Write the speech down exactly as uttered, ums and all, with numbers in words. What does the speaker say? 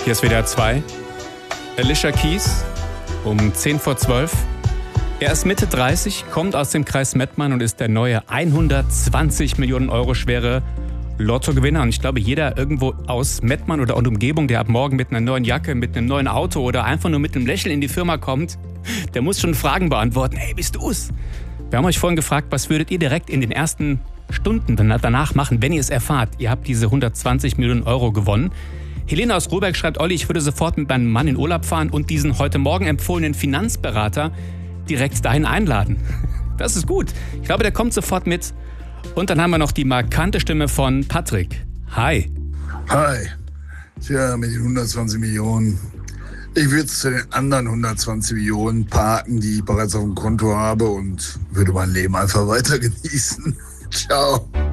Hier ist W D R zwei. Alicia Keys um zehn vor zwölf. Er ist Mitte dreißig, kommt aus dem Kreis Mettmann und ist der neue hundertzwanzig Millionen Euro schwere Lottogewinner. Und ich glaube, jeder irgendwo aus Mettmann oder und Umgebung, der ab morgen mit einer neuen Jacke, mit einem neuen Auto oder einfach nur mit einem Lächeln in die Firma kommt, der muss schon Fragen beantworten. Hey, bist du's? Wir haben euch vorhin gefragt, was würdet ihr direkt in den ersten Stunden danach machen, wenn ihr es erfahrt? Ihr habt diese hundertzwanzig Millionen Euro gewonnen. Helene aus Rohberg schreibt, Olli, ich würde sofort mit meinem Mann in Urlaub fahren und diesen heute Morgen empfohlenen Finanzberater direkt dahin einladen. Das ist gut. Ich glaube, der kommt sofort mit. Und dann haben wir noch die markante Stimme von Patrick. Hi. Hi. Tja, mit den hundertzwanzig Millionen. Ich würde es zu den anderen hundertzwanzig Millionen parken, die ich bereits auf dem Konto habe und würde mein Leben einfach weiter genießen. Ciao.